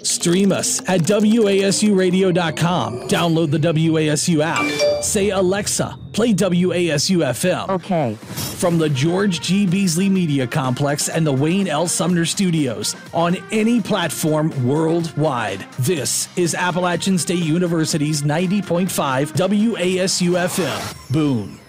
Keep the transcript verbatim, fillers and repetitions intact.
Stream us at W A S U radio dot com. Download the W A S U app. Say, Alexa, play W A S U F M. Okay. From the George G. Beasley Media Complex and the Wayne L. Sumner Studios on any platform worldwide. This is Appalachian State University's ninety point five W A S U F M. Boone.